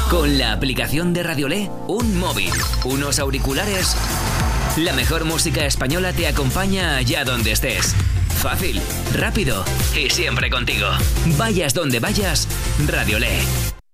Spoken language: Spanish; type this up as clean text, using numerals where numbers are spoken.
Con la aplicación de Radiolé, un móvil, unos auriculares, la mejor música española te acompaña allá donde estés. Fácil, rápido y siempre contigo. Vayas donde vayas, Radiolé.